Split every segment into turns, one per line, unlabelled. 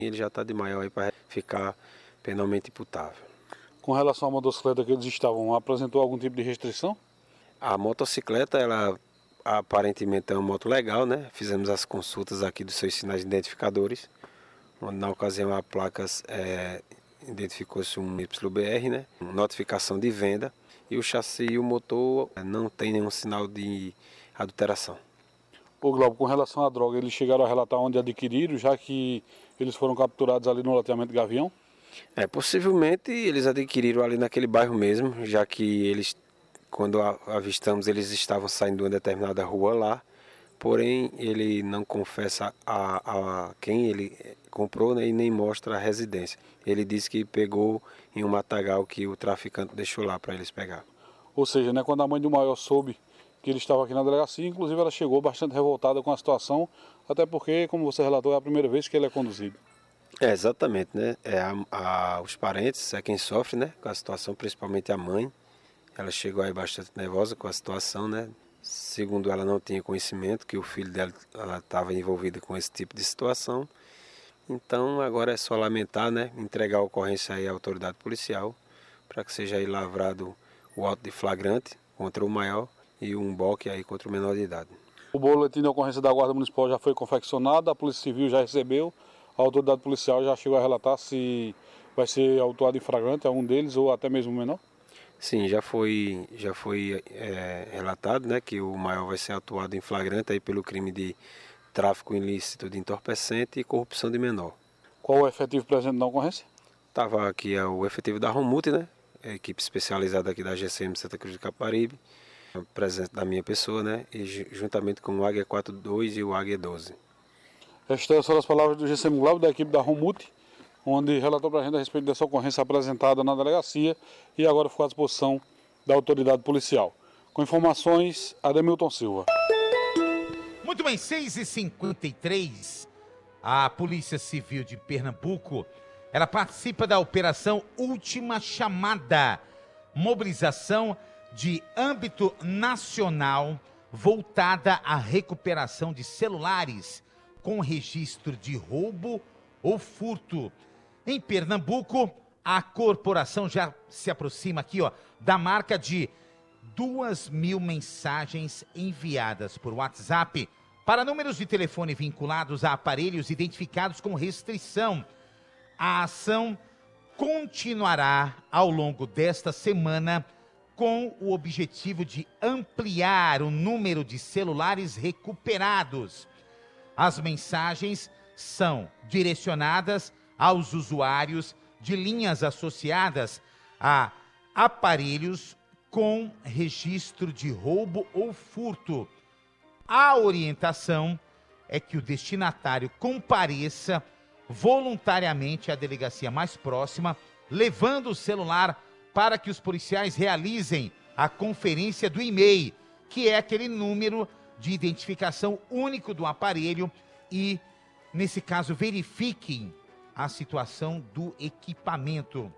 Ele já está de maior aí para ficar penalmente imputável.
Com relação à motocicleta que eles estavam, apresentou algum tipo de restrição?
A motocicleta, ela aparentemente é uma moto legal, né? Fizemos as consultas aqui dos seus sinais identificadores, onde na ocasião a placa identificou-se um YBR, né? Notificação de venda, e o chassi e o motor não tem nenhum sinal de adulteração.
Ô Glauco, com relação à droga, eles chegaram a relatar onde adquiriram, já que eles foram capturados ali no loteamento Gavião?
Possivelmente eles adquiriram ali naquele bairro mesmo, já que eles, quando avistamos, eles estavam saindo de uma determinada rua lá, porém ele não confessa a quem ele comprou, né, e nem mostra a residência. Ele disse que pegou em um matagal que o traficante deixou lá para eles pegar.
Ou seja, né, quando a mãe do Maior soube que ele estava aqui na delegacia, inclusive ela chegou bastante revoltada com a situação, até porque, como você relatou, é a primeira vez que ele é conduzido.
Exatamente, né? Os parentes é quem sofre, né, com a situação, principalmente a mãe. Ela chegou aí bastante nervosa com a situação, né? Segundo ela, não tinha conhecimento que o filho dela estava envolvido com esse tipo de situação. Então agora é só lamentar, né? Entregar a ocorrência aí à autoridade policial para que seja aí lavrado o auto de flagrante contra o maior e um boque aí contra o menor de idade.
O boletim de ocorrência da Guarda Municipal já foi confeccionado, a Polícia Civil já recebeu, a autoridade policial já chegou a relatar se vai ser autuado em flagrante algum deles ou até mesmo o menor?
Sim, já foi relatado, né, que o maior vai ser atuado em flagrante aí pelo crime de tráfico ilícito de entorpecente e corrupção de menor.
Qual o efetivo presente na ocorrência?
Estava aqui o efetivo da Romute, né, a equipe especializada aqui da GCM Santa Cruz do Caparibe, presente da minha pessoa, né, e juntamente com o Águia 42 e o Águia 12.
Estas são as palavras do GCM Glauco, da equipe da Romute, onde relatou para a gente a respeito dessa ocorrência apresentada na delegacia e agora ficou à disposição da autoridade policial. Com informações, Ademilton Silva.
Muito bem, 6h53, a Polícia Civil de Pernambuco, ela participa da Operação Última Chamada, mobilização de âmbito nacional voltada à recuperação de celulares com registro de roubo ou furto. Em Pernambuco, a corporação já se aproxima aqui, da marca de 2.000 mensagens enviadas por WhatsApp para números de telefone vinculados a aparelhos identificados com restrição. A ação continuará ao longo desta semana com o objetivo de ampliar o número de celulares recuperados. As mensagens são direcionadas aos usuários de linhas associadas a aparelhos com registro de roubo ou furto. A orientação é que o destinatário compareça voluntariamente à delegacia mais próxima, levando o celular para que os policiais realizem a conferência do e-mail, que é aquele número de identificação único do aparelho e, nesse caso, verifiquem a situação do equipamento.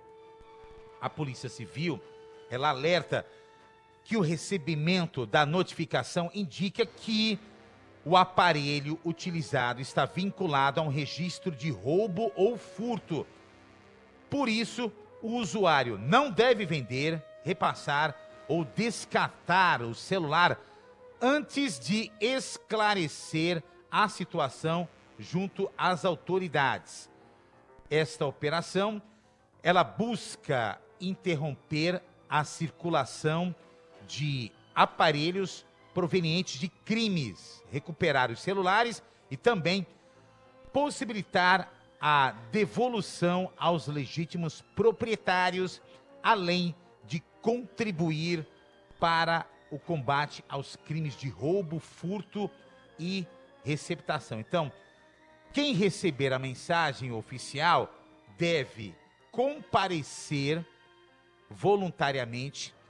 A Polícia Civil, ela alerta que o recebimento da notificação indica que o aparelho utilizado está vinculado a um registro de roubo ou furto. Por isso, o usuário não deve vender, repassar ou descartar o celular antes de esclarecer a situação junto às autoridades. Esta operação, ela busca interromper a circulação de aparelhos provenientes de crimes, recuperar os celulares e também possibilitar a devolução aos legítimos proprietários, além de contribuir para o combate aos crimes de roubo, furto e receptação. Então, quem receber a mensagem oficial deve comparecer voluntariamente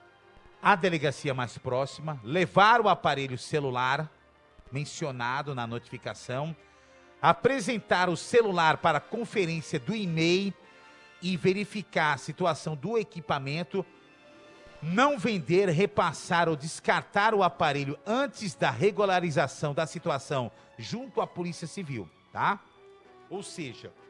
à delegacia mais próxima, levar o aparelho celular mencionado na notificação, apresentar o celular para a conferência do e-mail e verificar a situação do equipamento, não vender, repassar ou descartar o aparelho antes da regularização da situação junto à Polícia Civil, tá? Ou seja,